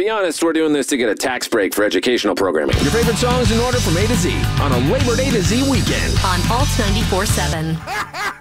be honest, we're doing this to get a tax break for educational programming. Your favorite songs in order from A to Z on a Labor Day to Z weekend. On Alt 94.7.